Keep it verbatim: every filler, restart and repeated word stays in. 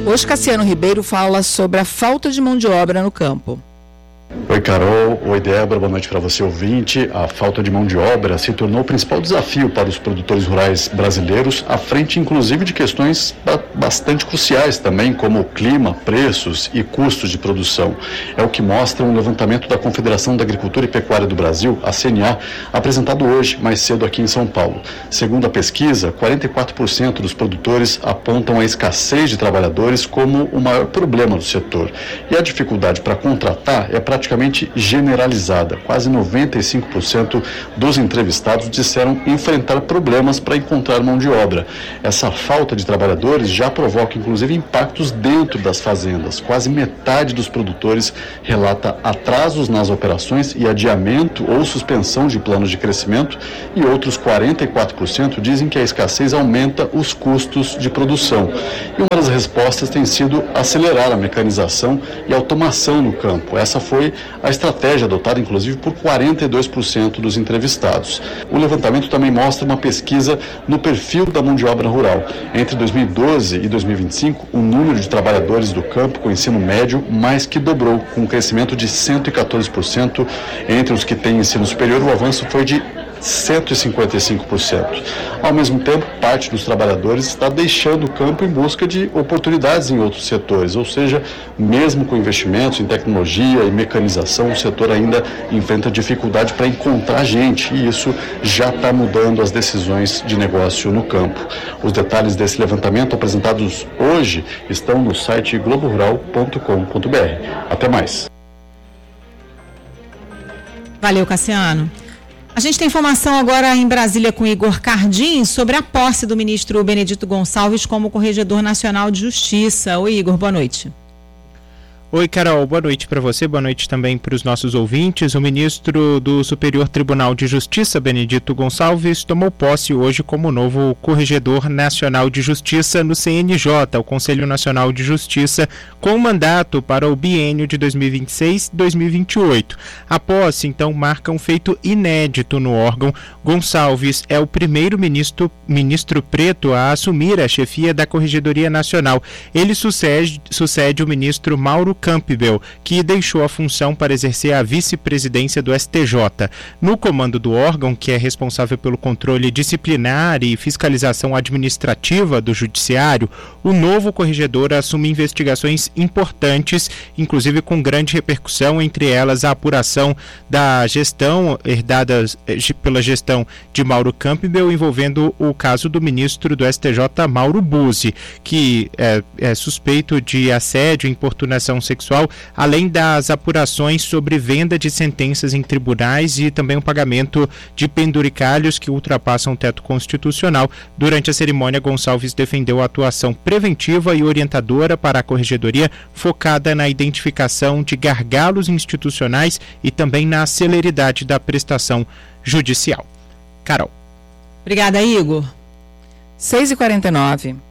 Hoje, Cassiano Ribeiro fala sobre a falta de mão de obra no campo. Oi, Carol. Oi, Débora. Boa noite para você, ouvinte. A falta de mão de obra se tornou o principal desafio para os produtores rurais brasileiros, à frente, inclusive, de questões bastante cruciais também, como clima, preços e custos de produção. É o que mostra um levantamento da Confederação da Agricultura e Pecuária do Brasil, a C N A, apresentado hoje, mais cedo aqui em São Paulo. Segundo a pesquisa, quarenta e quatro por cento dos produtores apontam a escassez de trabalhadores como o maior problema do setor. E a dificuldade para contratar é praticamente generalizada. Quase noventa e cinco por cento dos entrevistados disseram enfrentar problemas para encontrar mão de obra. Essa falta de trabalhadores já provoca, inclusive, impactos dentro das fazendas. Quase metade dos produtores relata atrasos nas operações e adiamento ou suspensão de planos de crescimento, e outros quarenta e quatro por cento dizem que a escassez aumenta os custos de produção. E uma das respostas tem sido acelerar a mecanização e automação no campo. Essa foi a estratégia adotada, inclusive, por quarenta e dois por cento dos entrevistados. O levantamento também mostra uma pesquisa no perfil da mão de obra rural. Entre dois mil e doze e dois mil e vinte e cinco, o número de trabalhadores do campo com ensino médio mais que dobrou, com um crescimento de cento e quatorze por cento. Entre os que têm ensino superior, o avanço foi de cento e cinquenta e cinco por cento. Ao mesmo tempo, parte dos trabalhadores está deixando o campo em busca de oportunidades em outros setores, ou seja, mesmo com investimentos em tecnologia e mecanização, o setor ainda enfrenta dificuldade para encontrar gente, e isso já está mudando as decisões de negócio no campo. Os detalhes desse levantamento apresentados hoje estão no site globo rural ponto com ponto b r. Até mais. Valeu, Cassiano. A gente tem informação agora em Brasília com Igor Cardim sobre a posse do ministro Benedito Gonçalves como Corregedor Nacional de Justiça. Oi, Igor, boa noite. Oi, Carol, boa noite para você, boa noite também para os nossos ouvintes. O ministro do Superior Tribunal de Justiça, Benedito Gonçalves, tomou posse hoje como novo Corregedor Nacional de Justiça no C N J, o Conselho Nacional de Justiça, com mandato para o biênio de dois mil e vinte e seis a dois mil e vinte e oito. A posse, então, marca um feito inédito no órgão. Gonçalves é o primeiro ministro, ministro preto a assumir a chefia da Corregedoria Nacional. Ele sucede, sucede o ministro Mauro Campbell, que deixou a função para exercer a vice-presidência do S T J. No comando do órgão, que é responsável pelo controle disciplinar e fiscalização administrativa do judiciário, o novo corregedor assume investigações importantes, inclusive com grande repercussão, entre elas a apuração da gestão herdada pela gestão de Mauro Campbell, envolvendo o caso do ministro do S T J, Mauro Buzzi, que é, é suspeito de assédio e importunação sexual, além das apurações sobre venda de sentenças em tribunais e também o pagamento de penduricalhos que ultrapassam o teto constitucional. Durante a cerimônia, Gonçalves defendeu a atuação preventiva e orientadora para a corregedoria, focada na identificação de gargalos institucionais e também na celeridade da prestação judicial. Carol. Obrigada, Igor. seis e quarenta e nove.